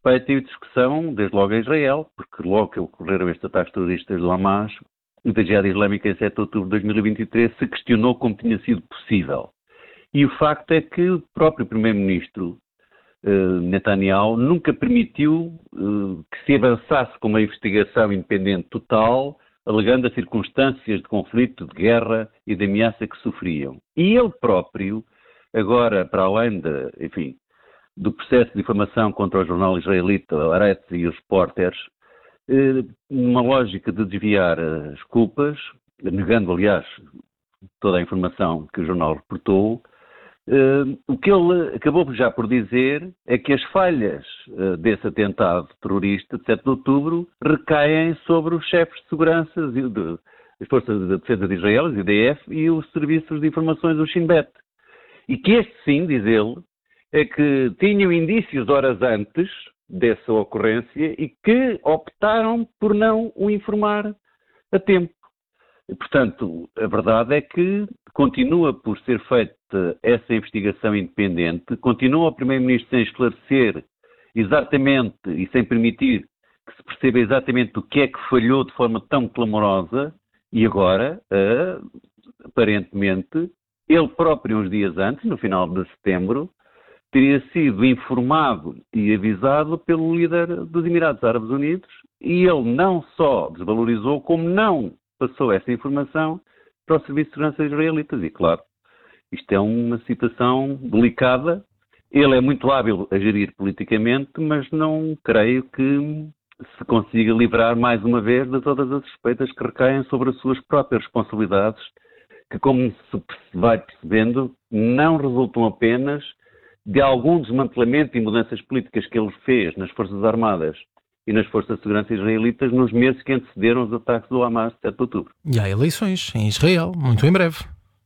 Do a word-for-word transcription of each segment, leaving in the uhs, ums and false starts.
respeito e discussão, desde logo a Israel, porque logo que ocorreram estes ataques terroristas do Hamas, da Jihad Islâmica em sete de outubro de dois mil e vinte e três, se questionou como tinha sido possível. E o facto é que o próprio Primeiro-Ministro uh, Netanyahu nunca permitiu uh, que se avançasse com uma investigação independente total, alegando as circunstâncias de conflito, de guerra e de ameaça que sofriam. E ele próprio, agora, para além de, enfim, do processo de difamação contra o jornal israelita Haaretz e os repórteres, eh, numa lógica de desviar as culpas, negando, aliás, toda a informação que o jornal reportou, eh, o que ele acabou já por dizer é que as falhas eh, desse atentado terrorista de sete de outubro recaem sobre os chefes de segurança de, de, das Forças de Defesa de Israel, os I D F, e os serviços de informações do Shin Bet. E que este sim, diz ele, é que tinham indícios horas antes dessa ocorrência e que optaram por não o informar a tempo. E, portanto, a verdade é que continua por ser feita essa investigação independente, continua o Primeiro-Ministro sem esclarecer exatamente e sem permitir que se perceba exatamente o que é que falhou de forma tão clamorosa e agora, uh, aparentemente, ele próprio, uns dias antes, no final de setembro, teria sido informado e avisado pelo líder dos Emirados Árabes Unidos e ele não só desvalorizou, como não passou essa informação para o Serviço de Segurança israelitas. E, claro, isto é uma situação delicada. Ele é muito hábil a gerir politicamente, mas não creio que se consiga livrar mais uma vez de todas as suspeitas que recaem sobre as suas próprias responsabilidades, que, como se vai percebendo, não resultam apenas de algum desmantelamento e mudanças políticas que ele fez nas Forças Armadas e nas Forças de Segurança israelitas nos meses que antecederam os ataques do Hamas de sete de outubro. E há eleições em Israel, muito em breve.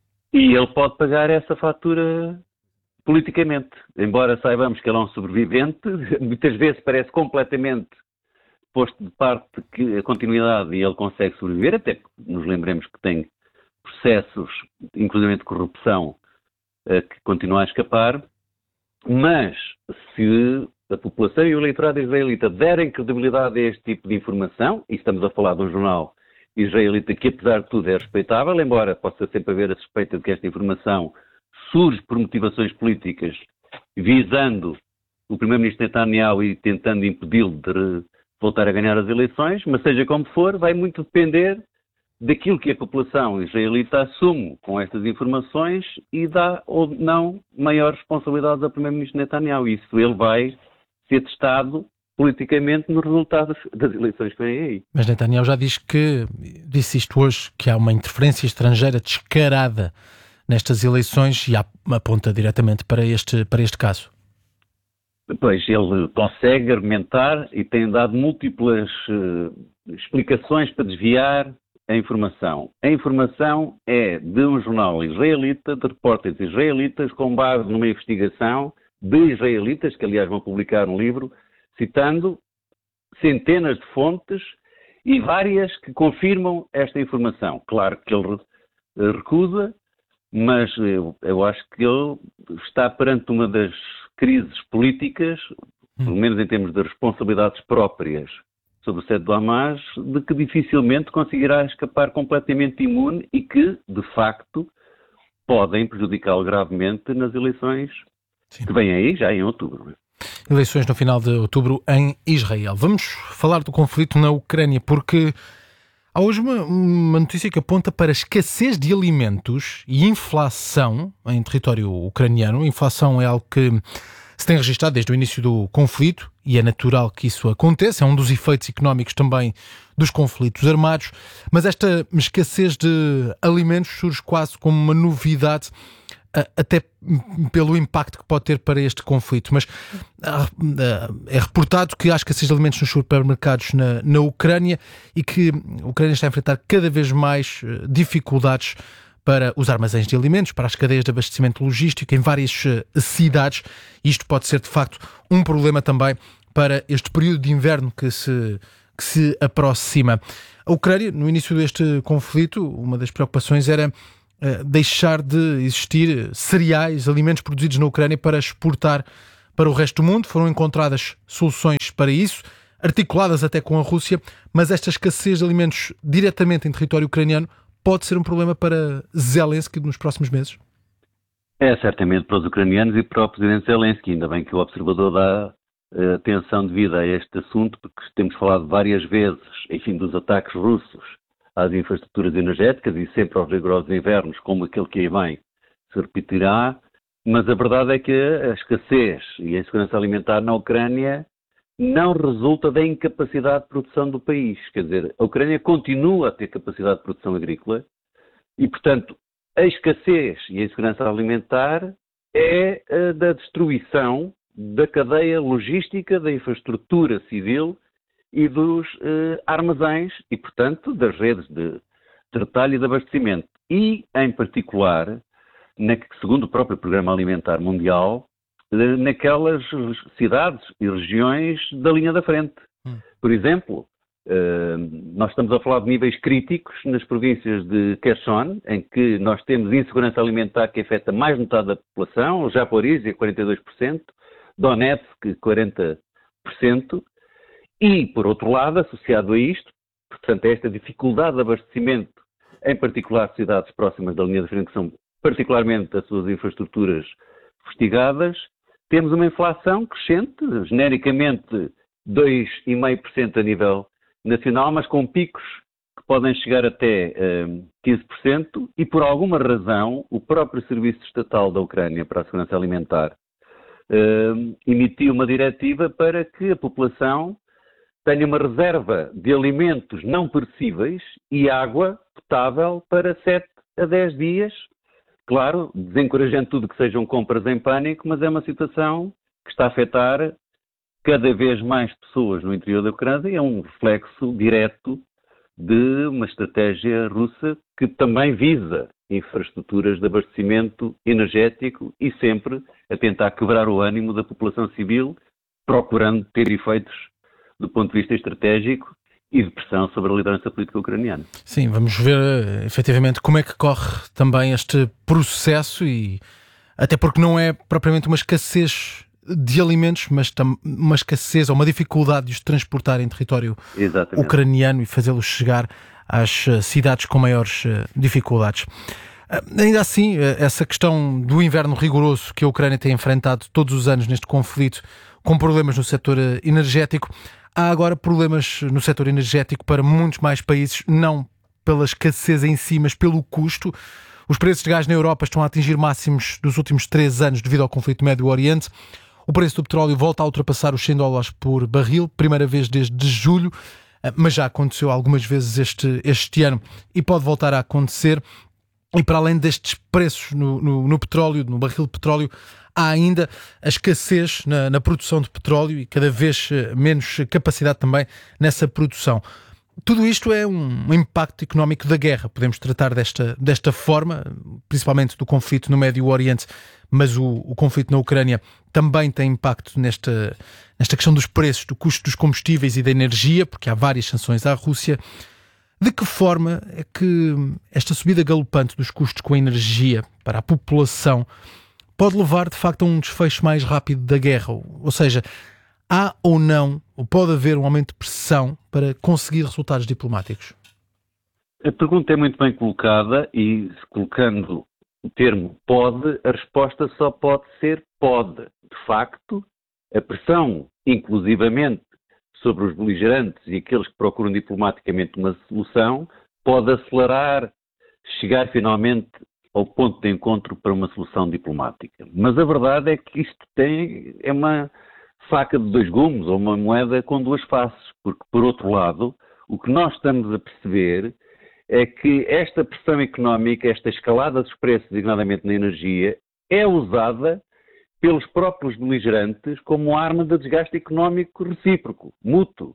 E ele pode pagar essa fatura politicamente. Embora saibamos que ele é um sobrevivente, muitas vezes parece completamente posto de parte que a continuidade e ele consegue sobreviver, até que nos lembremos que tem processos, inclusive de corrupção, que continuam a escapar. Mas, se a população e o eleitorado israelita derem credibilidade a este tipo de informação, e estamos a falar de um jornal israelita que, apesar de tudo, é respeitável, embora possa sempre haver a suspeita de que esta informação surge por motivações políticas, visando o primeiro-ministro Netanyahu e tentando impedi-lo de voltar a ganhar as eleições, mas seja como for, vai muito depender daquilo que a população israelita assume com estas informações e dá ou não maior responsabilidade ao primeiro-ministro Netanyahu. Isso ele vai ser testado politicamente nos resultados das eleições que vêm aí. Mas Netanyahu já diz que, disse isto hoje, que há uma interferência estrangeira descarada nestas eleições e aponta diretamente para este, para este caso. Pois, ele consegue argumentar e tem dado múltiplas uh, explicações para desviar a informação. A informação é de um jornal israelita, de repórteres israelitas, com base numa investigação de israelitas, que aliás vão publicar um livro, citando centenas de fontes e várias que confirmam esta informação. Claro que ele recusa, mas eu, eu acho que ele está perante uma das crises políticas, pelo menos em termos de responsabilidades próprias, sobre o sete do Hamas, de que dificilmente conseguirá escapar completamente imune e que, de facto, podem prejudicá-lo gravemente nas eleições Sim. que vêm aí já em outubro. Eleições no final de outubro em Israel. Vamos falar do conflito na Ucrânia, porque há hoje uma, uma notícia que aponta para a escassez de alimentos e inflação em território ucraniano. A inflação é algo que se tem registrado desde o início do conflito e é natural que isso aconteça, é um dos efeitos económicos também dos conflitos armados, mas esta escassez de alimentos surge quase como uma novidade, até pelo impacto que pode ter para este conflito. Mas é reportado que há escassez de alimentos nos supermercados na, na Ucrânia e que a Ucrânia está a enfrentar cada vez mais dificuldades para os armazéns de alimentos, para as cadeias de abastecimento logístico em várias cidades. Isto pode ser, de facto, um problema também para este período de inverno que se, que se aproxima. A Ucrânia, no início deste conflito, uma das preocupações era uh, deixar de existir cereais, alimentos produzidos na Ucrânia para exportar para o resto do mundo. Foram encontradas soluções para isso, articuladas até com a Rússia, mas esta escassez de alimentos diretamente em território ucraniano pode ser um problema para Zelensky nos próximos meses? É certamente para os ucranianos e para o presidente Zelensky, ainda bem que o observador dá uh, atenção devida a este assunto, porque temos falado várias vezes, enfim, dos ataques russos às infraestruturas energéticas e sempre aos rigorosos invernos, como aquele que aí vem, se repetirá, mas a verdade é que a escassez e a insegurança alimentar na Ucrânia não resulta da incapacidade de produção do país. Quer dizer, a Ucrânia continua a ter capacidade de produção agrícola e, portanto, a escassez e a insegurança alimentar é a da destruição da cadeia logística, da infraestrutura civil e dos eh, armazéns e, portanto, das redes de, de retalho e de abastecimento. E, em particular, na, segundo o próprio Programa Alimentar Mundial, naquelas cidades e regiões da linha da frente. Hum. Por exemplo, nós estamos a falar de níveis críticos nas províncias de Kherson, em que nós temos insegurança alimentar que afeta mais de metade da população, Zaporizhia, quarenta e dois por cento, Donetsk, quarenta por cento, e, por outro lado, associado a isto, portanto, a esta dificuldade de abastecimento, em particular cidades próximas da linha da frente, que são particularmente as suas infraestruturas fustigadas, temos uma inflação crescente, genericamente dois vírgula cinco por cento a nível nacional, mas com picos que podem chegar até um, quinze por cento, e por alguma razão o próprio Serviço Estatal da Ucrânia para a Segurança Alimentar um, emitiu uma diretiva para que a população tenha uma reserva de alimentos não perecíveis e água potável para sete a dez dias. Claro, desencorajando tudo que sejam compras em pânico, mas é uma situação que está a afetar cada vez mais pessoas no interior da Ucrânia e é um reflexo direto de uma estratégia russa que também visa infraestruturas de abastecimento energético e sempre a tentar quebrar o ânimo da população civil, procurando ter efeitos do ponto de vista estratégico e de pressão sobre a liderança política ucraniana. Sim, vamos ver efetivamente como é que corre também este processo e até porque não é propriamente uma escassez de alimentos, mas uma escassez ou uma dificuldade de os transportar em território Exatamente. Ucraniano e fazê-los chegar às cidades com maiores dificuldades. Ainda assim, essa questão do inverno rigoroso que a Ucrânia tem enfrentado todos os anos neste conflito, com problemas no setor energético, há agora problemas no setor energético para muitos mais países, não pela escassez em si, mas pelo custo. Os preços de gás na Europa estão a atingir máximos dos últimos três anos devido ao conflito no Médio Oriente. O preço do petróleo volta a ultrapassar os cem dólares por barril, primeira vez desde julho, mas já aconteceu algumas vezes este, este ano e pode voltar a acontecer. E para além destes preços no, no, no petróleo, no barril de petróleo, há ainda a escassez na, na produção de petróleo e cada vez menos capacidade também nessa produção. Tudo isto é um impacto económico da guerra, podemos tratar desta, desta forma, principalmente do conflito no Médio Oriente, mas o, o conflito na Ucrânia também tem impacto nesta, nesta questão dos preços, do custo dos combustíveis e da energia, porque há várias sanções à Rússia. De que forma é que esta subida galopante dos custos com a energia para a população pode levar, de facto, a um desfecho mais rápido da guerra? Ou seja, há ou não, ou pode haver um aumento de pressão para conseguir resultados diplomáticos? A pergunta é muito bem colocada e, colocando o termo pode, a resposta só pode ser pode. De facto, a pressão, inclusivamente, sobre os beligerantes e aqueles que procuram diplomaticamente uma solução, pode acelerar, chegar finalmente ao ponto de encontro para uma solução diplomática. Mas a verdade é que isto tem, é uma faca de dois gumes, ou uma moeda com duas faces, porque, por outro lado, o que nós estamos a perceber é que esta pressão económica, esta escalada dos preços, designadamente na energia, é usada pelos próprios beligerantes como arma de desgaste económico recíproco, mútuo.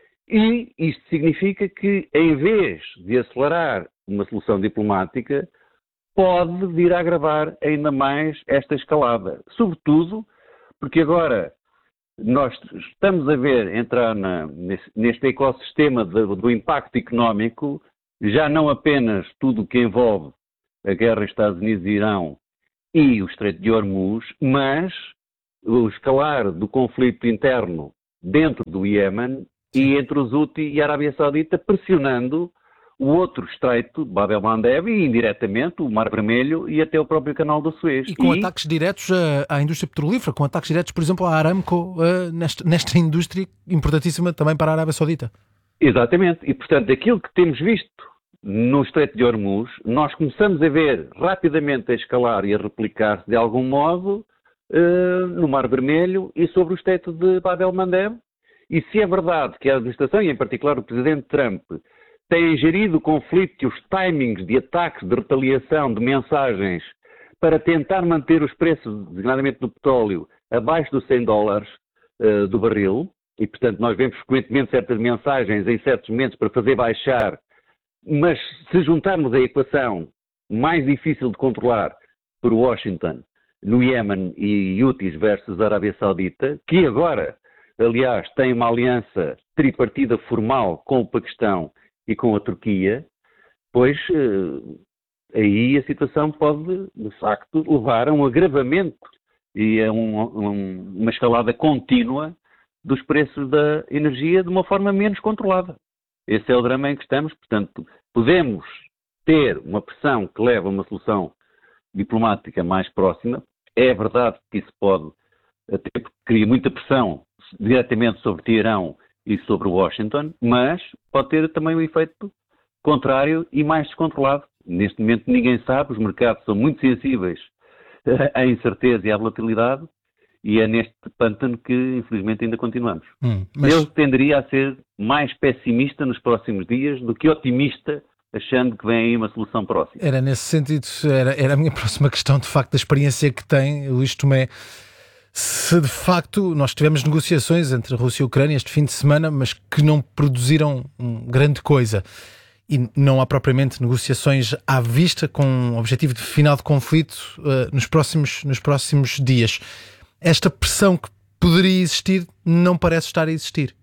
E isto significa que, em vez de acelerar uma solução diplomática, pode vir a agravar ainda mais esta escalada. Sobretudo porque agora nós estamos a ver entrar na, nesse, neste ecossistema de, do impacto económico, já não apenas tudo o que envolve a guerra entre Estados Unidos e Irão e o Estreito de Hormuz, mas o escalar do conflito interno dentro do Iémen e entre os Houthi e a Arábia Saudita, pressionando o outro estreito, Bab el-Mandeb, e indiretamente o Mar Vermelho e até o próprio Canal do Suez. E com e... ataques diretos à, à indústria petrolífera, com ataques diretos, por exemplo, à Aramco, uh, nesta, nesta indústria importantíssima também para a Arábia Saudita. Exatamente. E, portanto, aquilo que temos visto no Estreito de Hormuz, nós começamos a ver rapidamente a escalar e a replicar-se de algum modo uh, no Mar Vermelho e sobre o Estreito de Bab el-Mandeb. E se é verdade que a administração, e em particular o Presidente Trump, têm gerido o conflito e os timings de ataques, de retaliação, de mensagens, para tentar manter os preços, designadamente do petróleo, abaixo dos cem dólares uh, do barril, e portanto nós vemos frequentemente certas mensagens em certos momentos para fazer baixar, mas se juntarmos a equação mais difícil de controlar por Washington, no Iémen e Houthis versus a Arábia Saudita, que agora, aliás, tem uma aliança tripartida formal com o Paquistão e com a Turquia, pois eh, aí a situação pode, de facto, levar a um agravamento e a um, um, uma escalada contínua dos preços da energia de uma forma menos controlada. Esse é o drama em que estamos. Portanto, podemos ter uma pressão que leva a uma solução diplomática mais próxima. É verdade que isso pode, até porque cria muita pressão diretamente sobre Teherão e sobre Washington, mas pode ter também um efeito contrário e mais descontrolado. Neste momento ninguém sabe, os mercados são muito sensíveis à incerteza e à volatilidade, e é neste pântano que infelizmente ainda continuamos. Hum, mas... Eu tenderia a ser mais pessimista nos próximos dias do que otimista, achando que vem aí uma solução próxima. Era nesse sentido, era, era a minha próxima questão, de facto, da experiência que tem Luís Tomé. Se de facto nós tivemos negociações entre a Rússia e a Ucrânia este fim de semana, mas que não produziram grande coisa, e não há propriamente negociações à vista com o objetivo de final de conflito uh, nos próximos, nos próximos dias, esta pressão que poderia existir não parece estar a existir.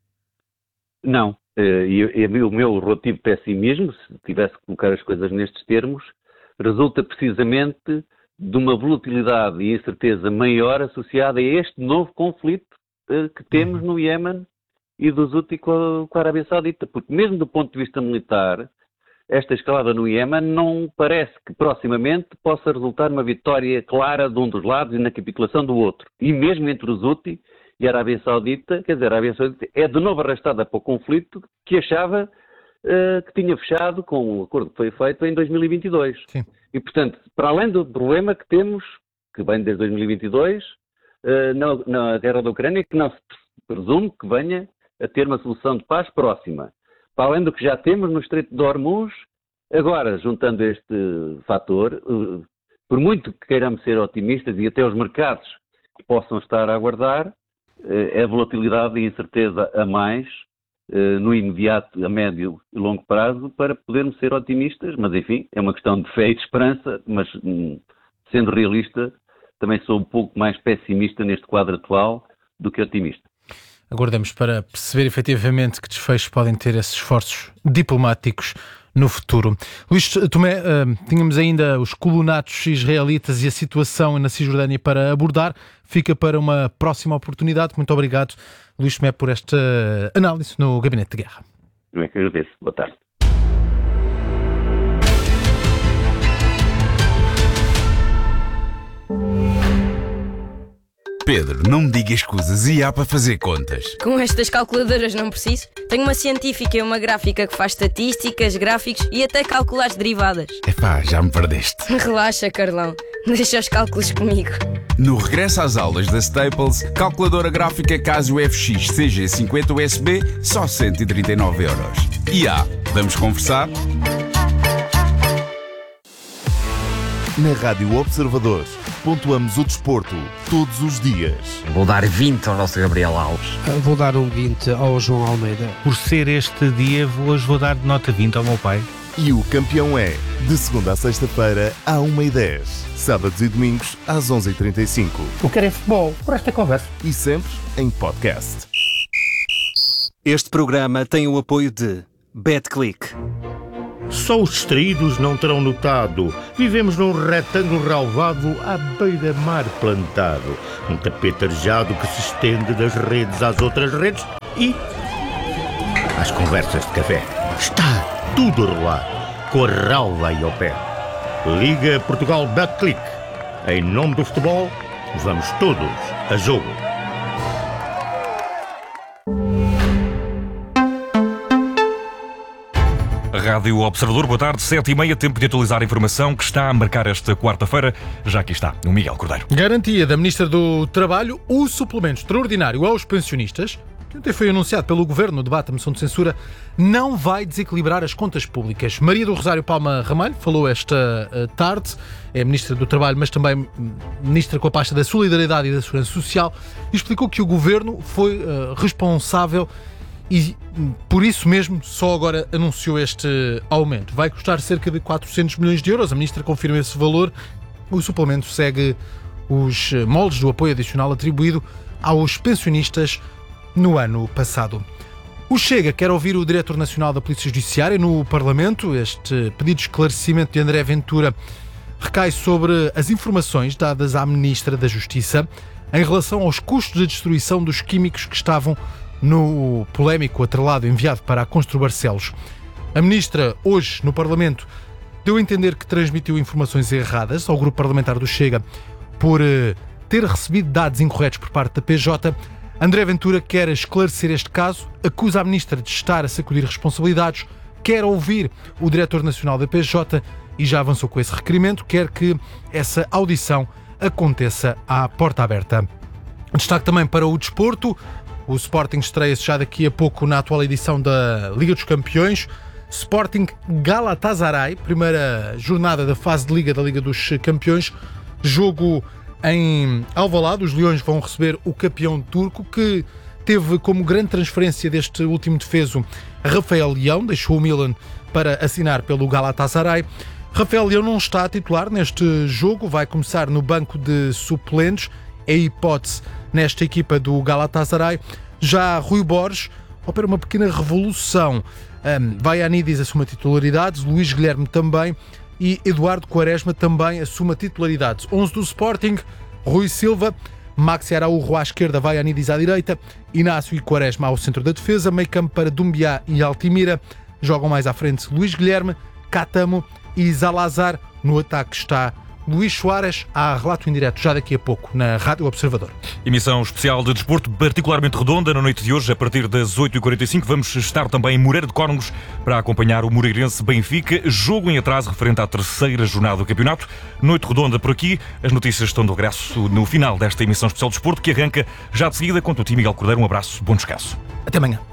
Não. E, e o meu relativo pessimismo, se tivesse que colocar as coisas nestes termos, resulta precisamente de uma volatilidade e incerteza maior associada a este novo conflito uh, que temos no Iémen e dos Houthi com, com a Arábia Saudita. Porque mesmo do ponto de vista militar, esta escalada no Iémen não parece que proximamente possa resultar numa vitória clara de um dos lados e na capitulação do outro. E mesmo entre os Houthi e a Arábia Saudita, quer dizer, a Arábia Saudita é de novo arrastada para o conflito que achava uh, que tinha fechado com o acordo que foi feito em dois mil e vinte e dois. Sim. E, portanto, para além do problema que temos, que vem desde dois mil e vinte e dois, uh, na, na guerra da Ucrânia, que não se presume que venha a ter uma solução de paz próxima. Para além do que já temos no Estreito de Hormuz, agora, juntando este fator, uh, por muito que queiramos ser otimistas e até os mercados que possam estar a aguardar, uh, a volatilidade e incerteza a mais, Uh, no imediato, a médio e longo prazo, para podermos ser otimistas, mas enfim, é uma questão de fé e de esperança, mas hum, sendo realista, também sou um pouco mais pessimista neste quadro atual do que otimista. Aguardamos para perceber efetivamente que desfechos podem ter esses esforços diplomáticos no futuro. Luís Tomé, uh, tínhamos ainda os colonatos israelitas e a situação na Cisjordânia para abordar. Fica para uma próxima oportunidade. Muito obrigado, Luís Tomé, por esta análise no Gabinete de Guerra. Eu é que agradeço. Boa tarde. Pedro, não me diga escusas e há para fazer contas. Com estas calculadoras não preciso. Tenho uma científica e uma gráfica que faz estatísticas, gráficos e até calcula as derivadas. Epá, já me perdeste. Relaxa, Carlão. Deixa os cálculos comigo. No regresso às aulas da Staples, calculadora gráfica Casio F X C G cinquenta U S B, só cento e trinta e nove euros. E há, vamos conversar? Na Rádio Observador, pontuamos o desporto todos os dias. Vou dar vinte ao nosso Gabriel Alves. Vou dar um vinte ao João Almeida. Por ser este dia, hoje vou dar nota vinte ao meu pai. E o campeão é, de segunda a sexta-feira, à uma e dez. Sábados e domingos, às onze e trinta e cinco. Eu quero é futebol, por esta conversa. E sempre em podcast. Este programa tem o apoio de BetClick. Só os distraídos não terão notado. Vivemos num retângulo relvado à beira-mar plantado. Um tapete arejado que se estende das redes às outras redes e às conversas de café. Está tudo a rolar, com a relva aí ao pé. Liga Portugal Betclic. Em nome do futebol, vamos todos a jogo. Rádio Observador, boa tarde, sete e meia, tempo de atualizar a informação que está a marcar esta quarta-feira. Já aqui está, o Miguel Cordeiro. Garantia da Ministra do Trabalho, o suplemento extraordinário aos pensionistas, que ontem foi anunciado pelo Governo no debate da moção de censura, não vai desequilibrar as contas públicas. Maria do Rosário Palma Ramalho falou esta tarde, é Ministra do Trabalho, mas também Ministra com a pasta da Solidariedade e da Segurança Social, e explicou que o Governo foi uh, responsável e, por isso mesmo, só agora anunciou este aumento. Vai custar cerca de quatrocentos milhões de euros. A Ministra confirma esse valor. O suplemento segue os moldes do apoio adicional atribuído aos pensionistas no ano passado. O Chega quer ouvir o Diretor Nacional da Polícia Judiciária no Parlamento. Este pedido de esclarecimento de André Ventura recai sobre as informações dadas à Ministra da Justiça em relação aos custos de destruição dos químicos que estavam no polémico atrelado enviado para a Constru Barcelos. A Ministra, hoje, no Parlamento, deu a entender que transmitiu informações erradas ao grupo parlamentar do Chega por uh, ter recebido dados incorretos por parte da P J. André Ventura quer esclarecer este caso, acusa a Ministra de estar a sacudir responsabilidades, quer ouvir o Diretor Nacional da P J e já avançou com esse requerimento, quer que essa audição aconteça à porta aberta. Destaque também para o desporto. O Sporting estreia-se já daqui a pouco na atual edição da Liga dos Campeões. Sporting Galatasaray, primeira jornada da fase de Liga da Liga dos Campeões. Jogo em Alvalade. Os Leões vão receber o campeão turco, que teve como grande transferência deste último defeso Rafael Leão. Deixou o Milan para assinar pelo Galatasaray. Rafael Leão não está a titular neste jogo. Vai começar no banco de suplentes. É a hipótese nesta equipa do Galatasaray. Já Rui Borges opera uma pequena revolução. Um, Vaianidis assume a titularidade, Luís Guilherme também e Eduardo Quaresma também assume a titularidade. onze do Sporting, Rui Silva, Maxi Araújo à esquerda, Vaianidis à direita, Inácio e Quaresma ao centro da defesa, meio campo para Dumbiá e Altimira. Jogam mais à frente Luís Guilherme, Catamo e Zalazar. No ataque está Luís Soares. Há relato em direto já daqui a pouco na Rádio Observador. Emissão especial de desporto particularmente redonda na noite de hoje. A partir das oito e quarenta e cinco vamos estar também em Moreira de Cónegos para acompanhar o Moreirense Benfica. Jogo em atraso referente à terceira jornada do campeonato. Noite redonda por aqui. As notícias estão de regresso no final desta emissão especial de desporto, que arranca já de seguida. Quanto ao time, Miguel Cordeiro, um abraço, bom descanso. Até amanhã.